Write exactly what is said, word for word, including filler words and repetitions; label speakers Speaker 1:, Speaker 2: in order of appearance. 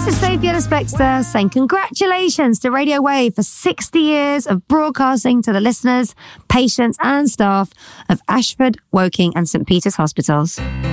Speaker 1: This is Sophie Ellis-Bextor saying congratulations to Radio Wave for sixty years of broadcasting to the listeners, patients and staff of Ashford, Woking and St Peter's Hospitals.